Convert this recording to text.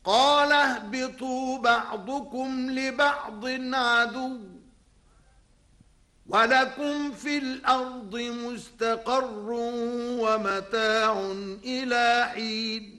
قال اهبطوا بعضكم لبعض عدو ولكم في الأرض مستقر ومتاع إلى حين